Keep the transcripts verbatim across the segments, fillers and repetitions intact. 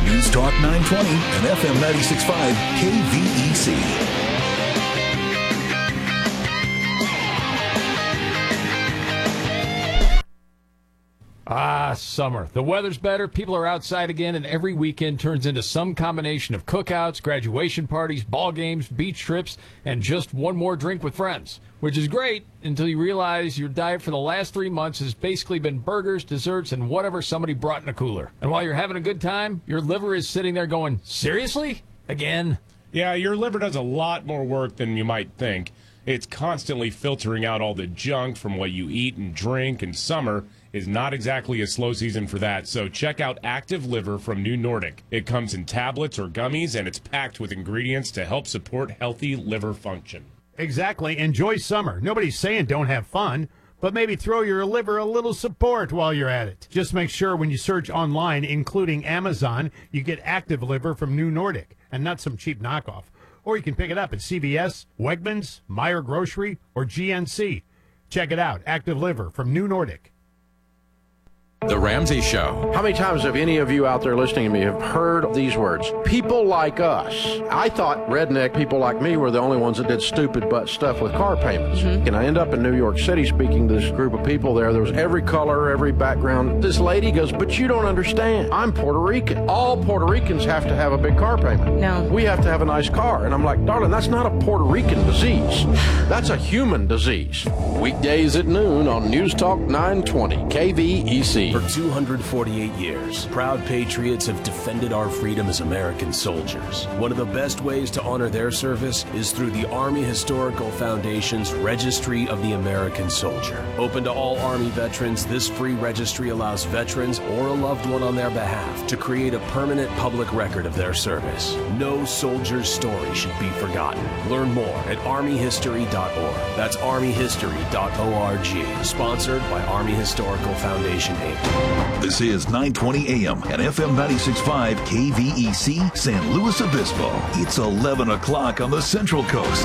News Talk nine twenty and F M ninety-six point five K V E C. Ah, summer. The weather's better, people are outside again, and every weekend turns into some combination of cookouts, graduation parties, ball games, beach trips, and just one more drink with friends. Which is great until you realize your diet for the last three months has basically been burgers, desserts, and whatever somebody brought in a cooler. And while you're having a good time, your liver is sitting there going, seriously? Again? Yeah, your liver does a lot more work than you might think. It's constantly filtering out all the junk from what you eat and drink, and summer is not exactly a slow season for that, so check out Active Liver from New Nordic. It comes in tablets or gummies, and it's packed with ingredients to help support healthy liver function. Exactly. Enjoy summer. Nobody's saying don't have fun, but maybe throw your liver a little support while you're at it. Just make sure when you search online, including Amazon, you get Active Liver from New Nordic, and not some cheap knockoff. Or you can pick it up at C V S, Wegmans, Meijer Grocery, or G N C. Check it out. Active Liver from New Nordic. The Ramsey Show. How many times have any of you out there listening to me have heard these words? People like us. I thought redneck people like me were the only ones that did stupid butt stuff with car payments. Mm-hmm. And I end up in New York City speaking to this group of people there. There was every color, every background. This lady goes, but you don't understand. I'm Puerto Rican. All Puerto Ricans have to have a big car payment. No. We have to have a nice car. And I'm like, darling, that's not a Puerto Rican disease. That's a human disease. Weekdays at noon on News Talk nine twenty K V E C. For two hundred forty-eight years, proud patriots have defended our freedom as American soldiers. One of the best ways to honor their service is through the Army Historical Foundation's Registry of the American Soldier. Open to all Army veterans, this free registry allows veterans or a loved one on their behalf to create a permanent public record of their service. No soldier's story should be forgotten. Learn more at army history dot org. That's army history dot org. Sponsored by Army Historical Foundation, Incorporated. This is nine twenty A M and F M ninety-six point five K V E C, San Luis Obispo. It's eleven o'clock on the Central Coast.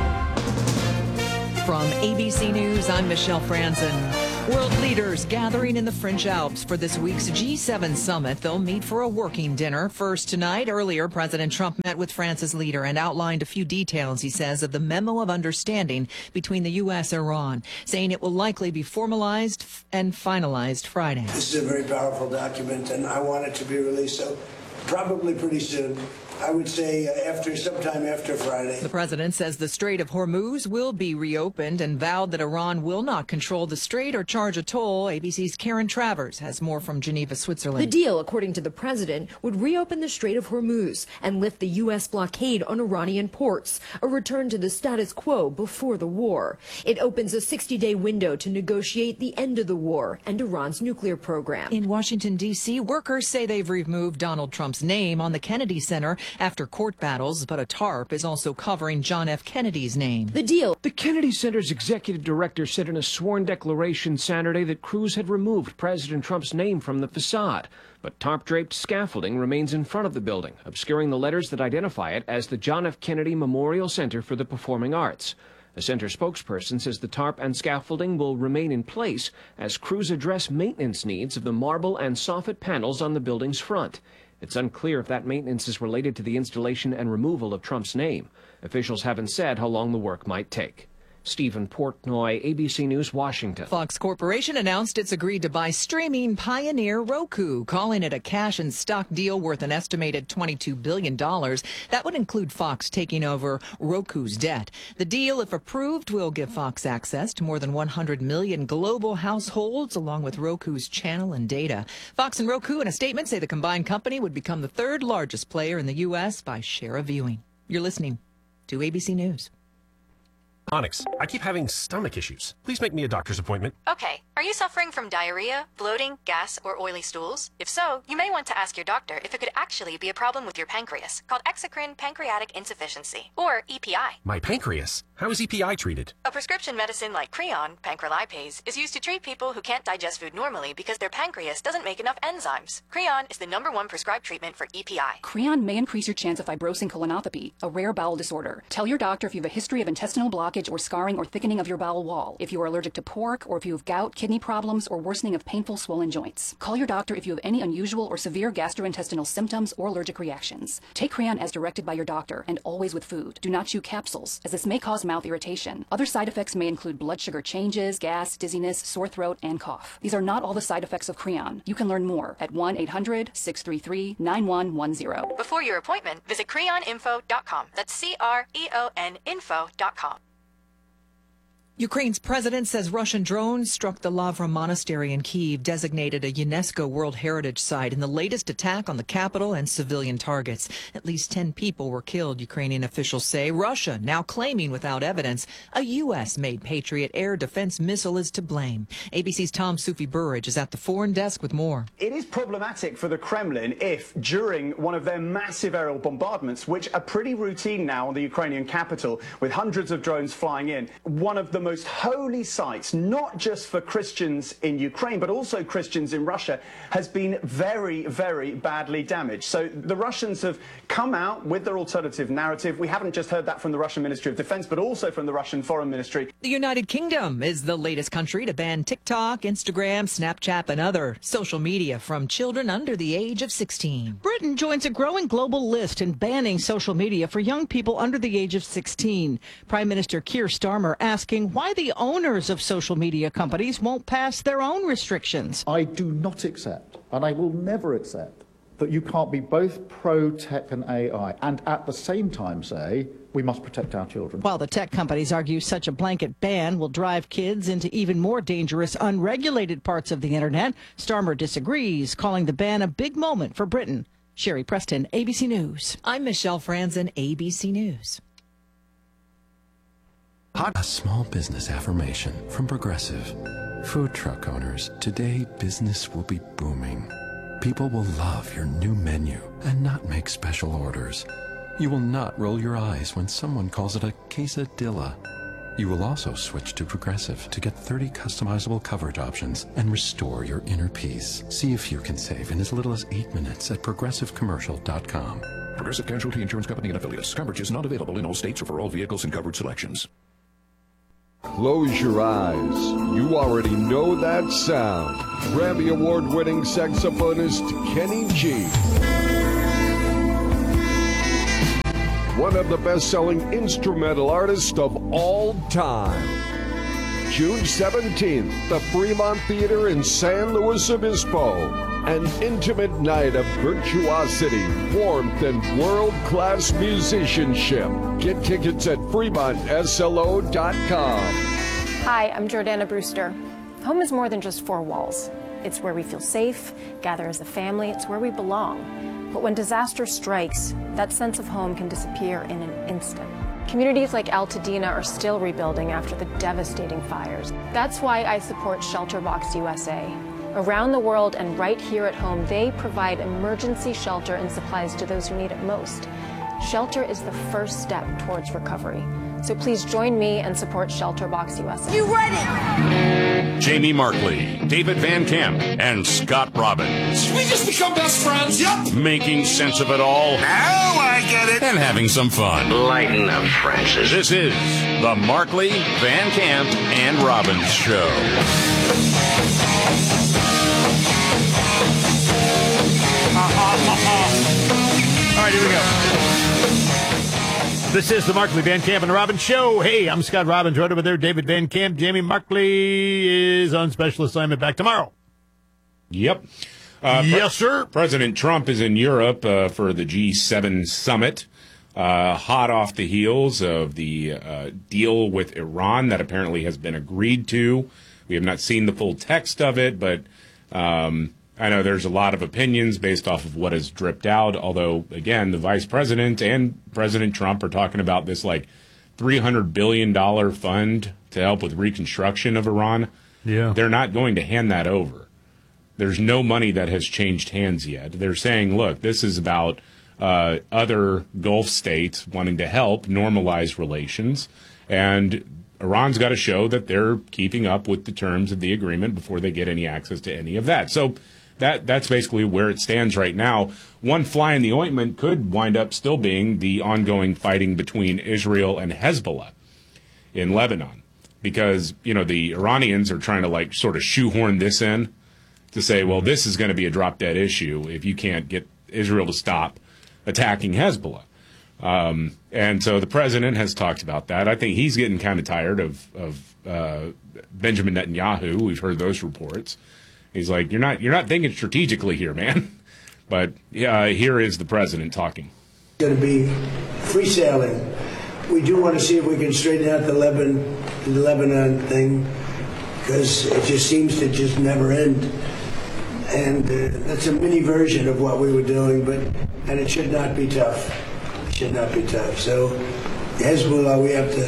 From A B C News, I'm Michelle Franzen. World leaders gathering in the French Alps for this week's G seven summit. They'll meet for a working dinner. First tonight, earlier, President Trump met with France's leader and outlined a few details, he says, of the memo of understanding between the U S and Iran, saying it will likely be formalized and finalized Friday. This is a very powerful document, and I want it to be released so probably pretty soon. I would say uh, after sometime after Friday. The president says the Strait of Hormuz will be reopened and vowed that Iran will not control the strait or charge a toll. A B C's Karen Travers has more from Geneva, Switzerland. The deal, according to the president, would reopen the Strait of Hormuz and lift the U S blockade on Iranian ports, a return to the status quo before the war. It opens a sixty-day window to negotiate the end of the war and Iran's nuclear program. In Washington, D C, workers say they've removed Donald Trump's name on the Kennedy Center after court battles, but a tarp is also covering John F. Kennedy's name. The deal. The Kennedy Center's executive director said in a sworn declaration Saturday that Cruz had removed President Trump's name from the facade, but tarp-draped scaffolding remains in front of the building, obscuring the letters that identify it as the John F. Kennedy Memorial Center for the Performing Arts. A center spokesperson says the tarp and scaffolding will remain in place as crews address maintenance needs of the marble and soffit panels on the building's front. It's unclear if that maintenance is related to the installation and removal of Trump's name. Officials haven't said how long the work might take. Stephen Portnoy, A B C News, Washington. Fox Corporation announced it's agreed to buy streaming pioneer Roku, calling it a cash and stock deal worth an estimated twenty-two billion dollars. That would include Fox taking over Roku's debt. The deal, if approved, will give Fox access to more than one hundred million global households, along with Roku's channel and data. Fox and Roku, in a statement, say the combined company would become the third largest player in the U S by share of viewing. You're listening to A B C News. Onyx, I keep having stomach issues. Please make me a doctor's appointment. Okay. Are you suffering from diarrhea, bloating, gas, or oily stools? If so, you may want to ask your doctor if it could actually be a problem with your pancreas, called exocrine pancreatic insufficiency, or E P I. My pancreas? How is E P I treated? A prescription medicine like Creon, pancrelipase, is used to treat people who can't digest food normally because their pancreas doesn't make enough enzymes. Creon is the number one prescribed treatment for E P I. Creon may increase your chance of fibrosing colonopathy, a rare bowel disorder. Tell your doctor if you have a history of intestinal blockage blockage or scarring or thickening of your bowel wall, if you are allergic to pork, or if you have gout, kidney problems, or worsening of painful swollen joints. Call your doctor if you have any unusual or severe gastrointestinal symptoms or allergic reactions. Take Creon as directed by your doctor and always with food. Do not chew capsules, as this may cause mouth irritation. Other side effects may include blood sugar changes, gas, dizziness, sore throat, and cough. These are not all the side effects of Creon. You can learn more at one eight hundred, six three three, nine one one zero. Before your appointment, visit creon info dot com. That's C R E O N info dot com. Ukraine's president says Russian drones struck the Lavra Monastery in Kyiv, designated a UNESCO World Heritage Site, in the latest attack on the capital and civilian targets. At least ten people were killed, Ukrainian officials say. Russia now claiming without evidence a U S-made Patriot air defense missile is to blame. A B C's Tom Sufi Burridge is at the foreign desk with more. It is problematic for the Kremlin if, during one of their massive aerial bombardments, which are pretty routine now on the Ukrainian capital, with hundreds of drones flying in, one of the most holy sites, not just for Christians in Ukraine, but also Christians in Russia, has been very, very badly damaged. So the Russians have come out with their alternative narrative. We haven't just heard that from the Russian Ministry of Defense, but also from the Russian Foreign Ministry. The United Kingdom is the latest country to ban TikTok, Instagram, Snapchat, and other social media from children under the age of sixteen. Britain joins a growing global list in banning social media for young people under the age of sixteen. Prime Minister Keir Starmer asking why the owners of social media companies won't pass their own restrictions. I do not accept, and I will never accept, that you can't be both pro-tech and A I and at the same time say we must protect our children. While the tech companies argue such a blanket ban will drive kids into even more dangerous, unregulated parts of the internet, Starmer disagrees, calling the ban a big moment for Britain. Sherry Preston, A B C News. I'm Michelle Franzen, A B C News. A small business affirmation from Progressive. Food truck owners, today business will be booming. People will love your new menu and not make special orders. You will not roll your eyes when someone calls it a quesadilla. You will also switch to Progressive to get thirty customizable coverage options and restore your inner peace. See if you can save in as little as eight minutes at progressive commercial dot com. Progressive Casualty Insurance Company and Affiliates. Coverage is not available in all states or for all vehicles and coverage selections. Close your eyes. You already know that sound. Grammy Award-winning saxophonist Kenny G. One of the best-selling instrumental artists of all time. June seventeenth, the Fremont Theater in San Luis Obispo. An intimate night of virtuosity, warmth, and world-class musicianship. Get tickets at fremont s l o dot com. Hi, I'm Jordana Brewster. Home is more than just four walls. It's where we feel safe, gather as a family, it's where we belong. But when disaster strikes, that sense of home can disappear in an instant. Communities like Altadena are still rebuilding after the devastating fires. That's why I support ShelterBox U S A. Around the world and right here at home, they provide emergency shelter and supplies to those who need it most. Shelter is the first step towards recovery. So please join me and support ShelterBox U S A. You ready? Jamie Markley, David Van Camp, and Scott Robbins. We just become best friends. Yep. Making sense of it all. Now I get it. And having some fun. Lighten up, Francis. This is the Markley, Van Camp, and Robbins Show. All right, here we go. This is the Markley, Van Camp, and Robbins Show. Hey, I'm Scott Robbins. Right over there, David Van Camp. Jamie Markley is on special assignment. Back tomorrow. Yep. Uh, yes, sir. President Trump is in Europe uh, for the G seven summit, uh, hot off the heels of the uh, deal with Iran that apparently has been agreed to. We have not seen the full text of it, but um, I know there's a lot of opinions based off of what has dripped out, although, again, the vice president and President Trump are talking about this, like, three hundred billion dollars fund to help with reconstruction of Iran. Yeah. They're not going to hand that over. There's no money that has changed hands yet. They're saying, look, this is about uh, other Gulf states wanting to help normalize relations, and Iran's got to show that they're keeping up with the terms of the agreement before they get any access to any of that. So that that's basically where it stands right now. One fly in the ointment could wind up still being the ongoing fighting between Israel and Hezbollah. in Lebanon, because, you know, the Iranians are trying to like sort of shoehorn this in to say, well, this is going to be a drop dead issue if you can't get Israel to stop attacking Hezbollah. Um, and so the president has talked about that. I think he's getting kind of tired of, of uh, Benjamin Netanyahu. We've heard those reports. He's like, you're not you're not thinking strategically here, man. But uh, here is the president talking. It's going to be free sailing. We do want to see if we can straighten out the Lebanon, the Lebanon thing, because it just seems to just never end. And uh, that's a mini version of what we were doing, but and it should not be tough. It should not be tough. So Hezbollah, we have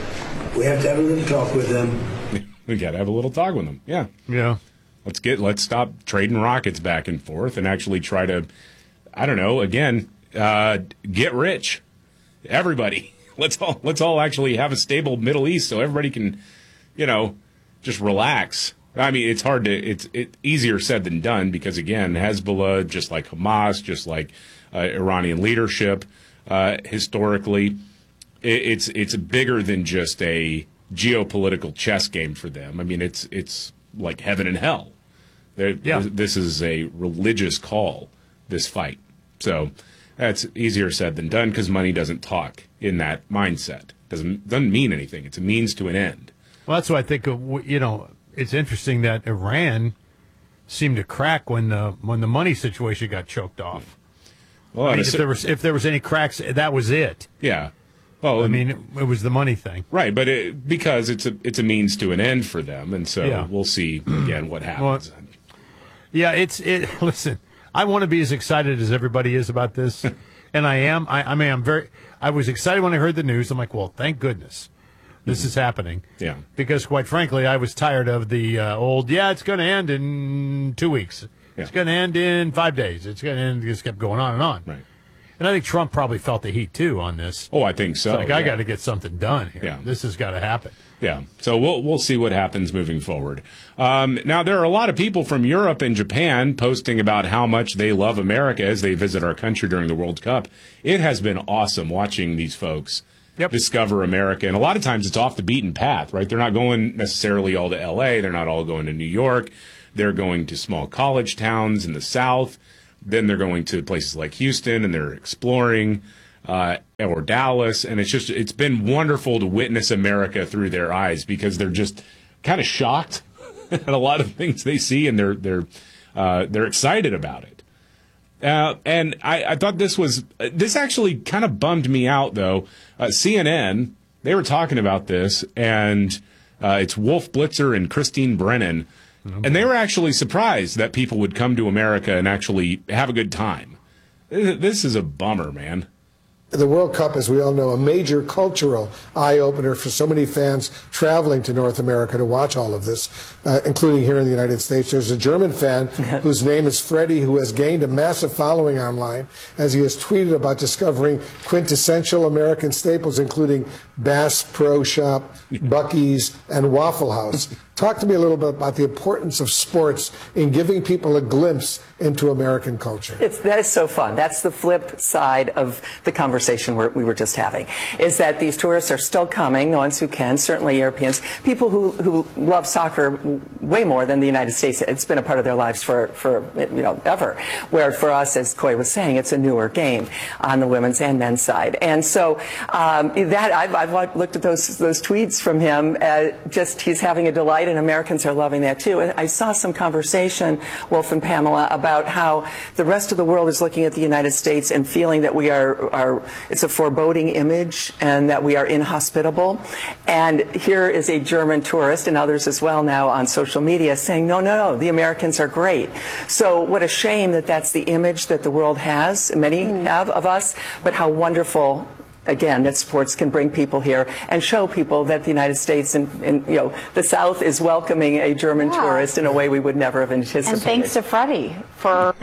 to we have to have a little talk with them. We got to have a little talk with them. Yeah. Yeah. Let's get let's stop trading rockets back and forth and actually try to, I don't know, again, uh, get rich. Everybody. Let's all let's all actually have a stable Middle East so everybody can, you know, just relax. I mean, it's hard to it's it easier said than done because again, Hezbollah, just like Hamas, just like uh, Iranian leadership, uh, historically, it, it's it's bigger than just a geopolitical chess game for them. I mean, it's it's like heaven and hell. Yeah. This is a religious call, this fight. So that's easier said than done because money doesn't talk in that mindset. Doesn't doesn't mean anything. It's a means to an end. Well, that's what I think of. You know, it's interesting that Iran seemed to crack when the when the money situation got choked off. Well, I mean, if there was if there was any cracks, that was it. Yeah. Well, I mean, it, it was the money thing, right? But it, because it's a it's a means to an end for them, and so Yeah. we'll see again what happens. Well, yeah, it's it. Listen, I want to be as excited as everybody is about this, and I am. I, I mean, I'm very. I was excited when I heard the news. I'm like, well, thank goodness this is happening. Yeah. Because quite frankly, I was tired of the uh, old. Yeah, it's going to end in two weeks. It's going to end in five days. It's going to end. It just kept going on and on. Right. And I think Trump probably felt the heat too on this. Oh, I think so. It's like I yeah. got to get something done here. Yeah. This has got to happen. Yeah, so we'll we'll see what happens moving forward. Um, now, there are a lot of people from Europe and Japan posting about how much they love America as they visit our country during the World Cup. It has been awesome watching these folks yep. discover America. And a lot of times it's off the beaten path, right? They're not going necessarily all to L A. They're not all going to New York. They're going to small college towns in the South. Then they're going to places like Houston and they're exploring. Uh, or Dallas, and it's just it's been wonderful to witness America through their eyes because they're just kind of shocked at a lot of things they see, and they're they're uh, they're excited about it. Uh, and I, I thought this was this actually kind of bummed me out though. Uh, C N N, they were talking about this, and uh, it's Wolf Blitzer and Christine Brennan, and they were actually surprised that people would come to America and actually have a good time. This is a bummer, man. The World Cup, as we all know, a major cultural eye-opener for so many fans traveling to North America to watch all of this, uh, including here in the United States. There's a German fan whose name is Freddie, who has gained a massive following online as he has tweeted about discovering quintessential American staples, including Bass Pro Shop, Buc-ee's, and Waffle House. Talk to me a little bit about the importance of sports in giving people a glimpse into American culture. It's, that is so fun. That's the flip side of the conversation we're, we were just having, is that these tourists are still coming, the ones who can, certainly Europeans, people who, who love soccer way more than the United States. It's been a part of their lives for, for you know, ever. Where for us, as Coy was saying, it's a newer game on the women's and men's side. And so um, that I've, I've looked at those, those tweets from him, uh, just he's having a delight, and Americans are loving that too. And I saw some conversation, Wolf and Pamela, about how the rest of the world is looking at the United States and feeling that we are, are it's a foreboding image and that we are inhospitable. And here is a German tourist and others as well now on social media saying, no, no, no, the Americans are great. So what a shame that that's the image that the world has, many have of us, but how wonderful again, that sports can bring people here and show people that the United States and, and you know, the South is welcoming a German yeah. tourist in a way we would never have anticipated. And thanks to Freddie for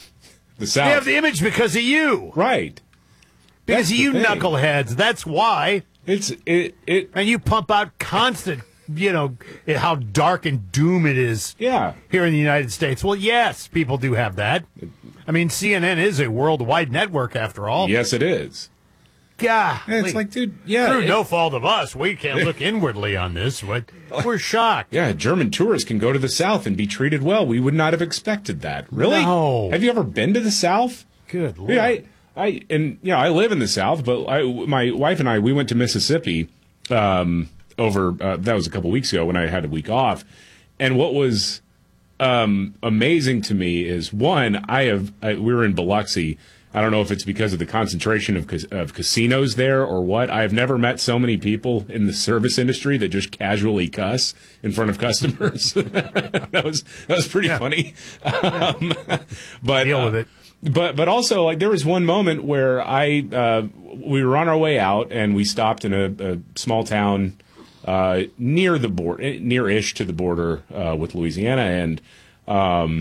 the South. They have the image because of you, right? Because of you thing. knuckleheads. That's why it's it it. And you pump out constant, you know, how dark and doom it is. Yeah. Here in the United States. Well, yes, people do have that. I mean, C N N is a worldwide network after all. Yes, it is. God, it's like, dude, yeah. Through it- no fault of us, we can't look inwardly on this. What we're shocked. Yeah, German tourists can go to the South and be treated well. We would not have expected that. Really? No. Have you ever been to the South? Good Lord. Yeah, I, I, and you know, I live in the South, but I, my wife and I, we went to Mississippi um, over. Uh, that was a couple weeks ago when I had a week off, and what was um, amazing to me is one, I have. I, we were in Biloxi. I don't know if it's because of the concentration of cas- of casinos there or what. I've never met so many people in the service industry that just casually cuss in front of customers. that was that was pretty Yeah. funny. Um, but Deal uh, with it. But but also, like, there was one moment where I uh, we were on our way out and we stopped in a, a small town uh, near the border, near-ish to the border uh, with Louisiana, and um,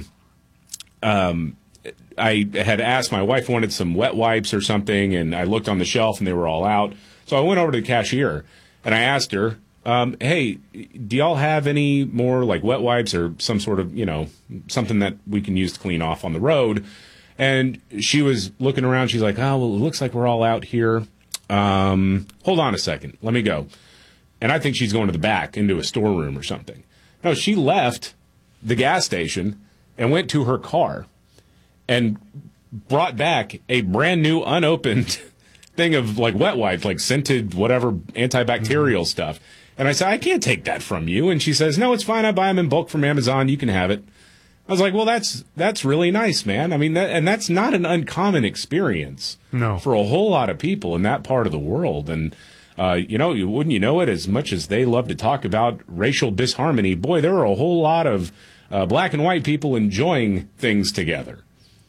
um, I had asked my wife wanted some wet wipes or something, and I looked on the shelf and they were all out. So I went over to the cashier and I asked her, um, "Hey, do y'all have any more like wet wipes or some sort of, you know, something that we can use to clean off on the road?" And she was looking around. She's like, "Oh, well, it looks like we're all out here. Um, hold on a second. Let me go." And I think she's going to the back into a storeroom or something. No, she left the gas station and went to her car and brought back a brand new unopened thing of like wet wipes, like scented whatever antibacterial mm-hmm. stuff. And I said, "I can't take that from you." And she says, "No, it's fine. I buy them in bulk from Amazon. You can have it." I was like, well, that's that's really nice, man. I mean, that, and that's not an uncommon experience No. for a whole lot of people in that part of the world. And, uh, you know, you, wouldn't you know it, as much as they love to talk about racial disharmony, boy, there are a whole lot of uh, black and white people enjoying things together.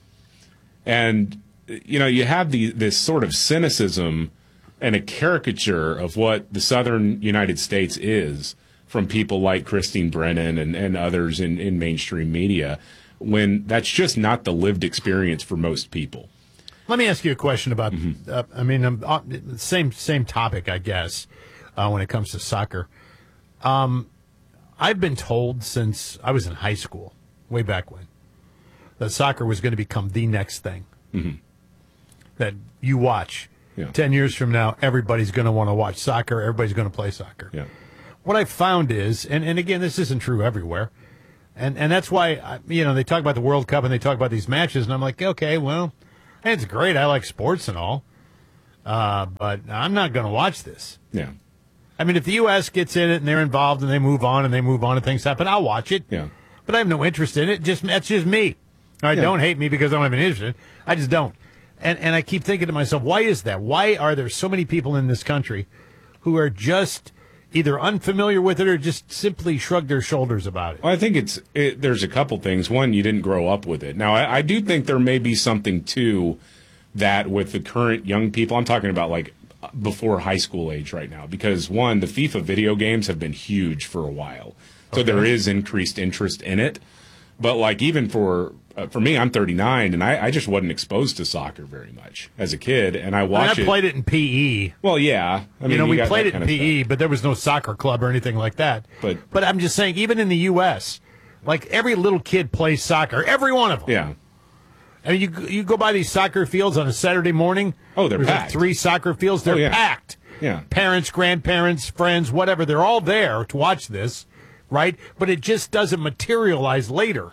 And, you know, you have the, this sort of cynicism and a caricature of what the southern United States is from people like Christine Brennan and, and others in, in mainstream media, when that's just not the lived experience for most people. Let me ask you a question about, mm-hmm. uh, I mean, um, uh, same same topic, I guess, uh, when it comes to soccer. Um, I've been told since I was in high school, way back when, that soccer was going to become the next thing. Mm-hmm. That you watch. Yeah. Ten years from now, everybody's going to want to watch soccer. Everybody's going to play soccer. Yeah. What I found is, and, and again, this isn't true everywhere, and, and that's why, I, you know, they talk about the World Cup and they talk about these matches, and I'm like, okay, well, it's great. I like sports and all, uh, but I'm not going to watch this. Yeah. I mean, if the U S gets in it and they're involved and they move on and they move on and things happen, I'll watch it. Yeah. But I have no interest in it. Just That's just me. All right, Yeah. Don't hate me because I don't have an interest in it. I just don't. And, and I keep thinking to myself, why is that? Why are there so many people in this country who are just either unfamiliar with it or just simply shrug their shoulders about it? Well, I think it's it, there's a couple things. One, you didn't grow up with it. Now, I, I do think there may be something to that with the current young people. I'm talking about like before high school age right now, because one, the FIFA video games have been huge for a while, so Okay. there is increased interest in it. But like even for uh, for me, I'm thirty-nine, and I, I just wasn't exposed to soccer very much as a kid, and I I, mean, watched I played it in P E. Well, yeah, I mean, you know, we got played that it in kind of P E, but there was no soccer club or anything like that. But but I'm just saying, even in the U S, like every little kid plays soccer, every one of them. Yeah. I mean, you you go by these soccer fields on a Saturday morning. Oh, they're there's like packed. three soccer fields. They're Oh, yeah. packed. Yeah. Parents, grandparents, friends, whatever. They're all there to watch this, right? But it just doesn't materialize later.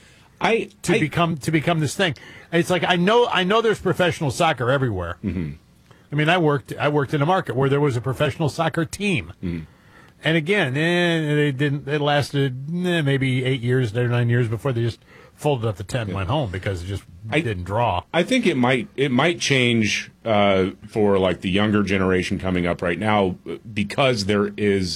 I to I, become to become this thing. And it's like I know I know there's professional soccer everywhere. Mm-hmm. I mean, I worked I worked in a market where there was a professional soccer team. Mm-hmm. And again, eh, they didn't. It lasted eh, maybe eight years, or nine years before they just folded up the tent and went home because it just I, didn't draw. I think it might it might change uh, for like the younger generation coming up right now, because there is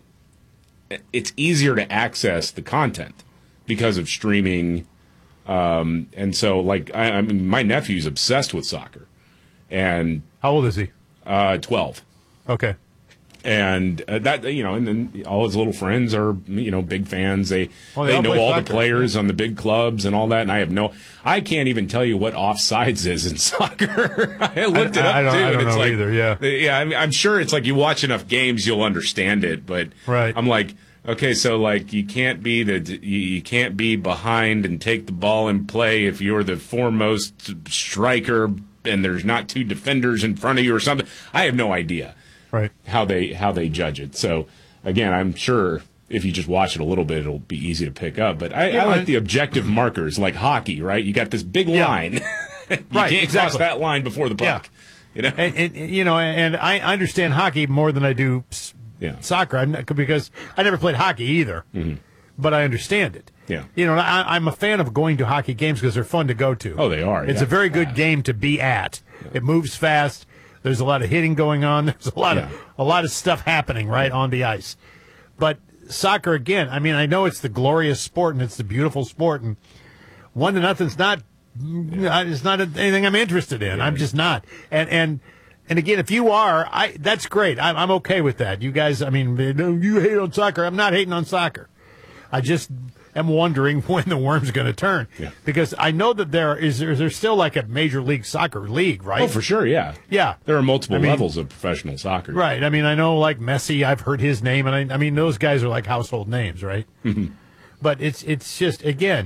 it's easier to access the content because of streaming, um, and so like I, I mean, my nephew's obsessed with soccer, and how old is he? Uh, twelve. Okay. And uh, that you know, and then all his little friends are you know big fans. They Well, they they all know play all soccer. the players on the big clubs and all that. And I have no, I can't even tell you what offsides is in soccer. I looked it up I, I don't, too, I don't and it's know like, either. Yeah. yeah. I mean, I'm sure it's like you watch enough games, you'll understand it. But Right. I'm like, okay, so like you can't be the you, you can't be behind and take the ball and play if you're the foremost striker and there's not two defenders in front of you or something. I have no idea right. how they how they judge it. So again, I'm sure if you just watch it a little bit, it'll be easy to pick up. But I, Yeah, I like I- the objective markers, like hockey, right? You got this big line. you Right, can't exactly. cross that line before the puck. You know, and, and you know, and I understand hockey more than I do s- Yeah. soccer I'm not, because I never played hockey either, Mm-hmm. but I understand it. Yeah. You know, I, I'm a fan of going to hockey games because they're fun to go to. Oh, they are, It's yeah. a very good game to be at. It moves fast. There's a lot of hitting going on. There's a lot Yeah. of a lot of stuff happening right on the ice. But soccer again. I mean, I know it's the glorious sport and it's the beautiful sport, and one to nothing's not. It's not anything I'm interested in. I'm just not. And and and again, if you are, I that's great. I'm, I'm okay with that. You guys, I mean, you hate on soccer. I'm not hating on soccer. I just am wondering when the worm's going to turn. Yeah. Because I know that there is there's there's still like a major league soccer league, right? Oh, for sure, yeah. Yeah. There are multiple I mean- levels of professional soccer. Right. I mean, I know like Messi. I've heard his name, and I, I mean those guys are like household names, right? Mm-hmm. But it's it's just again,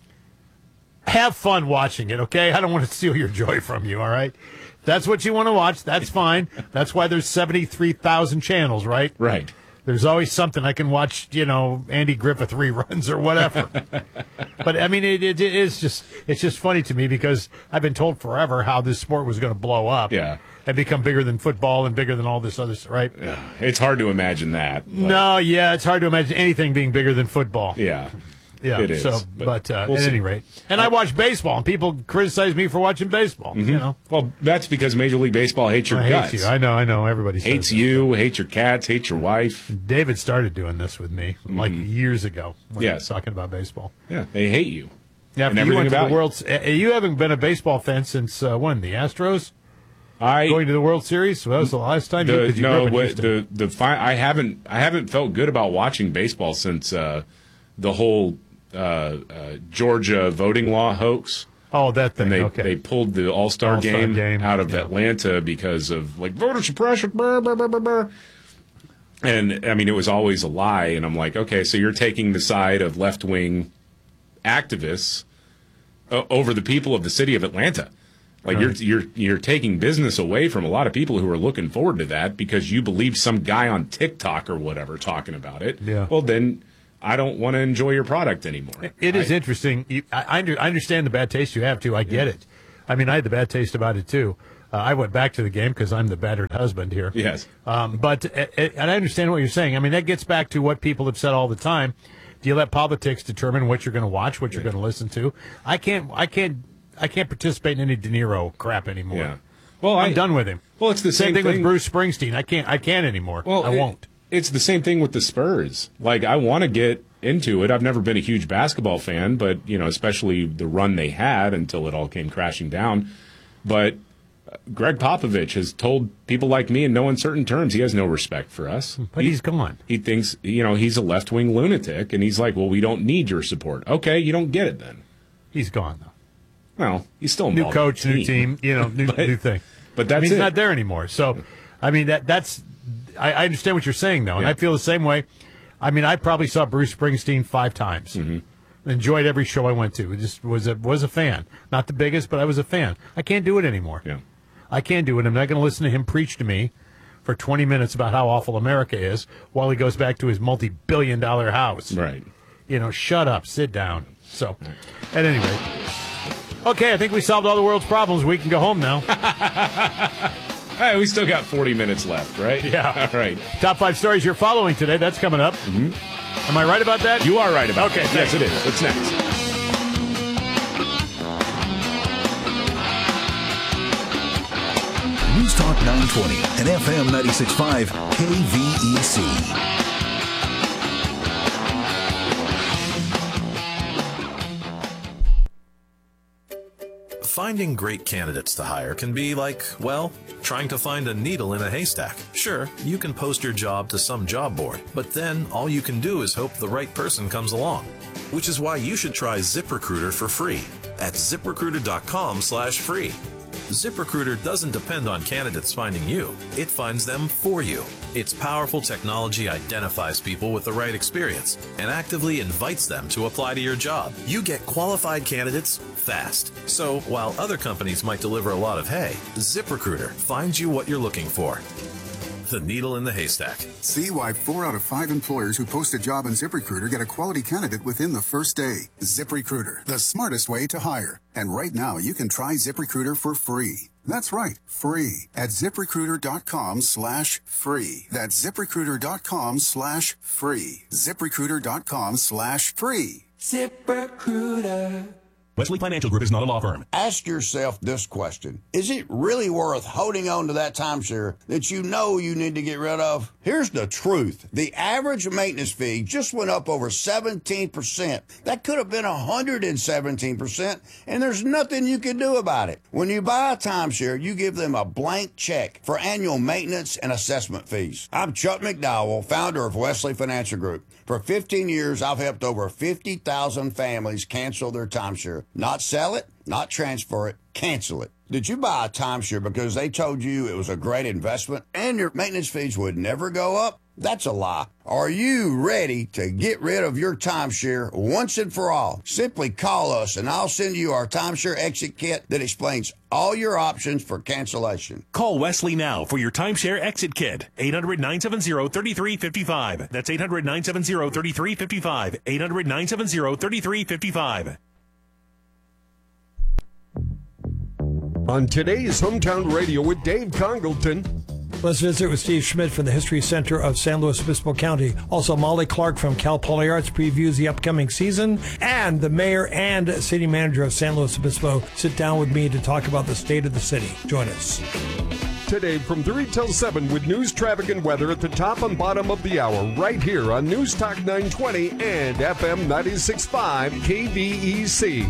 have fun watching it, okay? I don't want to steal your joy from you, all right? That's what you want to watch. That's fine. That's why there's seventy-three thousand channels, right? Right. There's always something I can watch, you know, Andy Griffith reruns or whatever. But I mean, it, it, it is just it's just funny to me because I've been told forever how this sport was going to blow up, Yeah. and become bigger than football and bigger than all this other, stuff, right? Yeah. It's hard to imagine that. but- No, yeah, it's hard to imagine anything being bigger than football. Yeah. Yeah, It is, so, but but, uh, we'll at see. any rate, and I watch baseball, and people criticize me for watching baseball. Mhm. You know, Well, that's because Major League Baseball hates your I guts. hate you. I know, I know. Everybody says hates that. you, hates your cats, hates your wife. David started doing this with me like years ago when I was Yes. talking about baseball. Yeah, they hate you. Yeah, And you everything went to about the you. World's. Uh, you haven't been a baseball fan since uh, when? The Astros I going to the World Series. So that was the last time. you, The, 'cause you grew no, up in what, Houston. the the fi- I haven't I haven't felt good about watching baseball since uh, the whole uh, uh, Georgia voting law hoax. Oh, that thing. And they okay. they pulled the All Star All-Star game, game, out of yeah. Atlanta because of like voter suppression. Blah, blah, blah, blah, blah. And I mean, it was always a lie. And I'm like, okay, so you're taking the side of left wing activists uh, over the people of the city of Atlanta. Like Right. you're you're you're taking business away from a lot of people who are looking forward to that because you believe some guy on TikTok or whatever talking about it. Yeah. Well, then I don't want to enjoy your product anymore. It is I- interesting. You, I, I under- I understand the bad taste you have too. I get it. I mean, I had the bad taste about it too. Uh, I went back to the game because I'm the battered husband here. Yes. Um, but uh, uh, and I understand what you're saying. I mean, that gets back to what people have said all the time. Do you let politics determine what you're going to watch, what you're going to listen to? I can't. I can't. I can't participate in any De Niro crap anymore. Yeah. Well, I'm I- done with him. Well, it's the same, same thing, with thing- Bruce Springsteen. I can't. I can't anymore. Well, I it- won't. It's the same thing with the Spurs. Like, I want to get into it. I've never been a huge basketball fan, but, you know, especially the run they had until it all came crashing down. But uh, Greg Popovich has told people like me in no uncertain terms he has no respect for us. But he, he's gone. He thinks, you know, he's a left-wing lunatic, and he's like, well, we don't need your support. Okay, you don't get it then. He's gone, though. Well, he's still New involved coach, in the new team, you know, new, But- new thing. But that's I mean, he's it. not there anymore. So, I mean, that that's. I, I understand what you're saying, though, and Yeah. I feel the same way. I mean, I probably saw Bruce Springsteen five times. Mm-hmm. Enjoyed every show I went to. It just was a was a fan. Not the biggest, but I was a fan. I can't do it anymore. Yeah. I can't do it. I'm not going to listen to him preach to me for twenty minutes about how awful America is while he goes back to his multi-billion dollar house. Right. You know, shut up, sit down. So, at any rate. Okay, I think we solved all the world's problems. We can go home now. Hey, we still got forty minutes left, right? Yeah. All right. Top five stories you're following today. That's coming up. Mm-hmm. Am I right about that? You are right about Okay, that. Yes, it is. What's next? News Talk nine twenty and F M ninety-six point five K V E C. Finding great candidates to hire can be like, well, trying to find a needle in a haystack. Sure, you can post your job to some job board, but then all you can do is hope the right person comes along. Which is why you should try ZipRecruiter for free at zip recruiter dot com slash free. ZipRecruiter doesn't depend on candidates finding you. It finds them for you. Its powerful technology identifies people with the right experience and actively invites them to apply to your job. You get qualified candidates fast. So while other companies might deliver a lot of hay, ZipRecruiter finds you what you're looking for. The needle in the haystack. See why four out of five employers who post a job on ZipRecruiter get a quality candidate within the first day. ZipRecruiter, the smartest way to hire. And right now, you can try ZipRecruiter for free. That's right, free at ZipRecruiter.com slash free. That's ZipRecruiter.com slash free. ZipRecruiter.com slash free. ZipRecruiter. Wesley Financial Group is not a law firm. Ask yourself this question. Is it really worth holding on to that timeshare that you know you need to get rid of? Here's the truth. The average maintenance fee just went up over seventeen percent. That could have been one hundred seventeen percent, and there's nothing you can do about it. When you buy a timeshare, you give them a blank check for annual maintenance and assessment fees. I'm Chuck McDowell, founder of Wesley Financial Group. For fifteen years, I've helped over fifty thousand families cancel their timeshare. Not sell it, not transfer it, cancel it. Did you buy a timeshare because they told you it was a great investment and your maintenance fees would never go up? That's a lie. Are you ready to get rid of your timeshare once and for all? Simply call us and I'll send you our timeshare exit kit that explains all your options for cancellation. Call Wesley now for your timeshare exit kit. eight hundred, nine seven zero, three three five five. That's eight hundred, nine seven zero, three three five five. eight hundred, nine seven zero, three three five five. On today's Hometown Radio with Dave Congleton. Let's visit with Steve Schmidt from the History Center of San Luis Obispo County. Also, Molly Clark from Cal Poly Arts previews the upcoming season. And the mayor and city manager of San Luis Obispo sit down with me to talk about the state of the city. Join us. Today from three till seven with news, traffic, and weather at the top and bottom of the hour right here on News Talk nine twenty and F M ninety-six point five K V E C.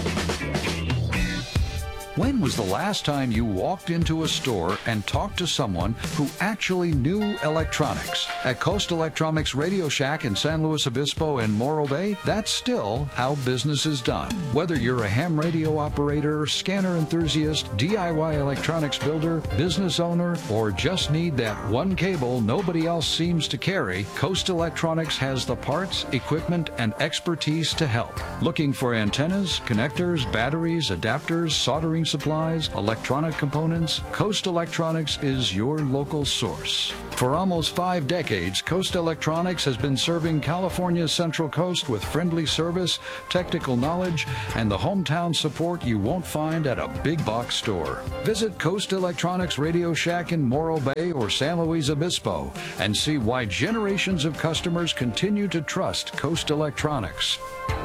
When was the last time you walked into a store and talked to someone who actually knew electronics? At Coast Electronics Radio Shack in San Luis Obispo and Morro Bay, that's still how business is done. Whether you're a ham radio operator, scanner enthusiast, D I Y electronics builder, business owner, or just need that one cable nobody else seems to carry, Coast Electronics has the parts, equipment, and expertise to help. Looking for antennas, connectors, batteries, adapters, soldering supplies, electronic components? Coast Electronics is your local source. For almost five decades, Coast Electronics has been serving California's Central Coast with friendly service, technical knowledge, and the hometown support you won't find at a big box store. Visit Coast Electronics Radio Shack in Morro Bay or San Luis Obispo and see why generations of customers continue to trust Coast Electronics.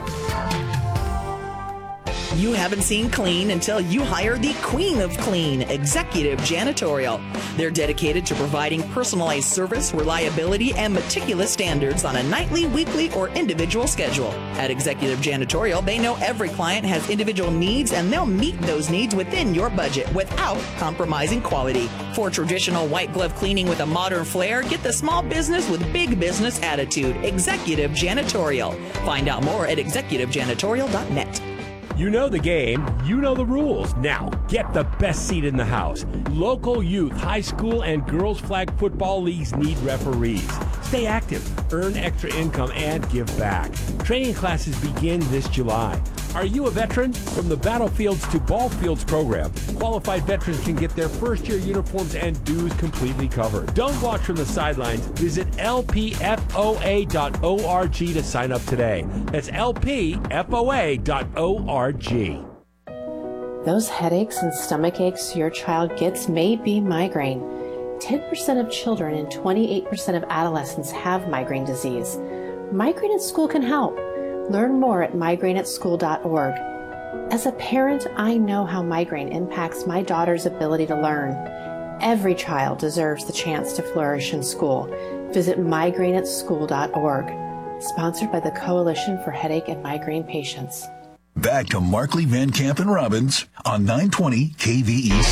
You haven't seen clean until you hire the queen of clean, Executive Janitorial. They're dedicated to providing personalized service, reliability, and meticulous standards on a nightly, weekly, or individual schedule. At Executive Janitorial, they know every client has individual needs, and they'll meet those needs within your budget without compromising quality. For traditional white glove cleaning with a modern flair, get the small business with big business attitude. Executive Janitorial. Find out more at executive janitorial dot net. You know the game, you know the rules. Now, get the best seat in the house. Local youth, high school, and girls flag football leagues need referees. Stay active, earn extra income, and give back. Training classes begin this July. Are you a veteran? From the Battlefields to Ball Fields program, qualified veterans can get their first-year uniforms and dues completely covered. Don't watch from the sidelines. Visit L P F O A dot org to sign up today. That's L P F O A dot org. Those headaches and stomach aches your child gets may be migraine. ten percent of children and twenty-eight percent of adolescents have migraine disease. Migraine at School can help. Learn more at migraine at school dot org. As a parent, I know how migraine impacts my daughter's ability to learn. Every child deserves the chance to flourish in school. Visit migraine at school dot org. Sponsored by the Coalition for Headache and Migraine Patients. Back to Markley, Van Camp, and Robbins on nine twenty K V E C.